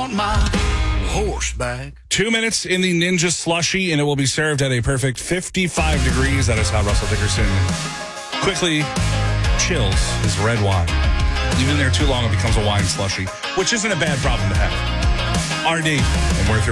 on my horseback. 2 minutes in the Ninja Slushie, and it will be served at a perfect 55 degrees. That is how Russell Dickerson quickly chills his red wine. Even in there too long, it becomes a wine slushie, which isn't a bad problem to have. RD, and we're through.